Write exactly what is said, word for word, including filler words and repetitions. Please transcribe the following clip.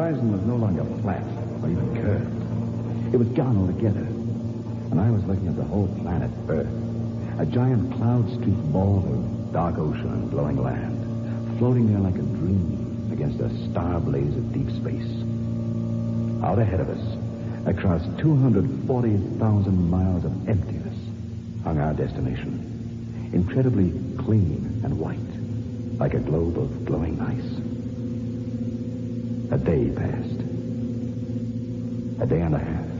horizon was no longer flat or even curved. It was gone altogether. And I was looking at the whole planet Earth, a giant cloud-streaked ball of dark ocean and glowing land, floating there like a dream against a star blaze of deep space. Out ahead of us, across two hundred forty thousand miles of emptiness, hung our destination, incredibly clean and white, like a globe of glowing ice. A day passed. A day and a half.